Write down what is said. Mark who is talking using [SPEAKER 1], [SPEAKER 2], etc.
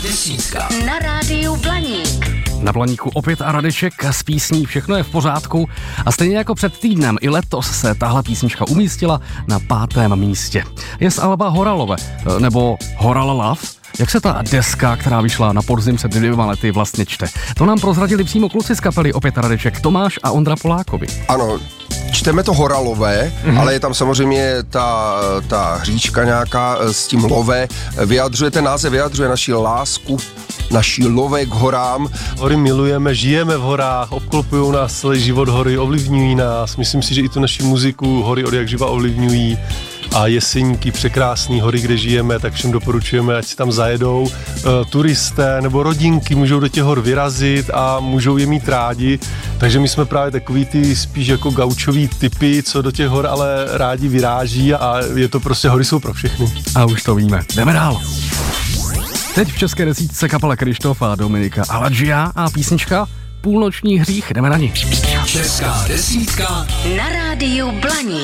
[SPEAKER 1] Desítka
[SPEAKER 2] na rádiu Blaník.
[SPEAKER 3] Na Blaníku opět a Radeček s písní Všechno je v pořádku a stejně jako před týdnem i letos se tahle písnička umístila na 5. místě. Je z alba Horalové, nebo Horal Love. Jak se ta deska, která vyšla na podzim před 2 lety, vlastně čte? To nám prozradili přímo kluci z kapely Opět a Radeček, Tomáš a Ondra Polákovi.
[SPEAKER 4] Ano, čteme to Horalové, ale je tam samozřejmě ta hříčka nějaká s tím love. Ten název vyjadřuje naši lásku, naší love k horám.
[SPEAKER 5] Hory milujeme, žijeme v horách, obklopují nás celý život hory, ovlivňují nás. Myslím si, že i tu naši muziku hory od jak živa ovlivňují. A Jeseníky, překrásný hory, kde žijeme, tak všem doporučujeme, ať si tam zajedou. Turisté nebo rodinky můžou do těch hor vyrazit a můžou je mít rádi. Takže my jsme právě takový ty spíš jako gaučový typy, co do těch hor ale rádi vyráží a je to prostě, hory jsou pro všechny.
[SPEAKER 3] A už to víme. Jdeme dál. Teď v české desítce kapela Krištof a Dominika Aladžia a písnička Půlnoční hřích. Jdeme na ní.
[SPEAKER 1] Česká desítka
[SPEAKER 2] Na rádiu Blaník.